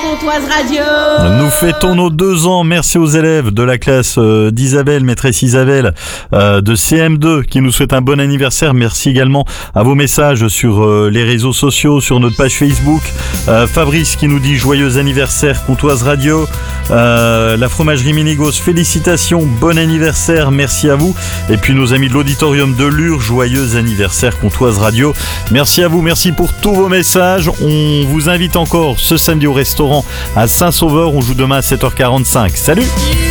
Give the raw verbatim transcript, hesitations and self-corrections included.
Pontoise Radio. Nous fêtons nos deux ans. Merci aux élèves de la classe euh, d'Isabelle, maîtresse Isabelle, euh, de C M deux, qui nous souhaite un bon anniversaire. Merci également à vos messages sur euh, les réseaux sociaux, sur notre page Facebook. Euh, Fabrice qui nous dit joyeux anniversaire Pontoise Radio. Euh, la fromagerie Minigos, félicitations, bon anniversaire, merci à vous. Et puis nos amis de l'auditorium de Lure, joyeux anniversaire Pontoise Radio. Merci à vous, merci pour tous vos messages. On vous invite encore ce samedi au restaurant à Saint-Sauveur. On joue demain à sept heures quarante-cinq. Salut!